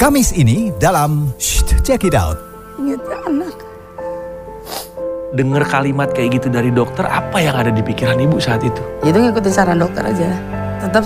Kamis ini dalam Check It Out. Ingat anak. Dengar kalimat kayak gitu dari dokter, apa yang ada di pikiran ibu saat itu? Itu ngikutin saran dokter aja. Tetap